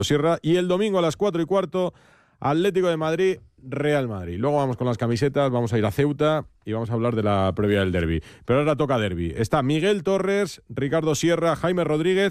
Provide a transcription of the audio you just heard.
Sierra, y el domingo a las 4:15, Atlético de Madrid, Real Madrid. Luego vamos con las camisetas, vamos a ir a Ceuta y vamos a hablar de la previa del derbi. Pero ahora toca derbi. Está Miguel Torres, Ricardo Sierra, Jaime Rodríguez